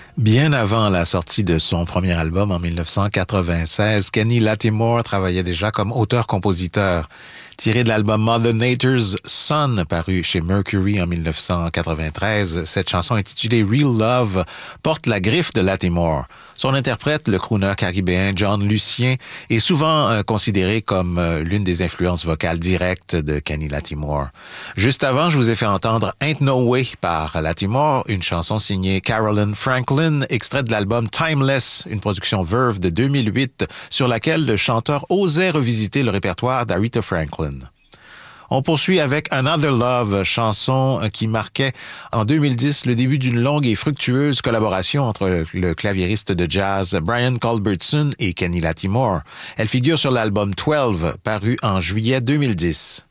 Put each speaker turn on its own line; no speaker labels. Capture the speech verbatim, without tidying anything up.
Bien avant la sortie de son premier album en dix-neuf cent quatre-vingt-seize, Kenny Lattimore travaillait déjà comme auteur-compositeur. Tiré de l'album Mother Nature's Son, paru chez Mercury en dix-neuf cent quatre-vingt-treize, cette chanson intitulée Real Love porte la griffe de Lattimore. Son interprète, le crooner caribéen John Lucien, est souvent euh, considéré comme euh, l'une des influences vocales directes de Kenny Lattimore. Juste avant, je vous ai fait entendre Ain't No Way par Lattimore, une chanson signée Carolyn Franklin, extraite de l'album Timeless, une production Verve de deux mille huit, sur laquelle le chanteur osait revisiter le répertoire d'Aretha Franklin. On poursuit avec Another Love, chanson qui marquait en deux mille dix le début d'une longue et fructueuse collaboration entre le claviériste de jazz Brian Culbertson et Kenny Lattimore. Elle figure sur l'album douze, paru en juillet deux mille dix.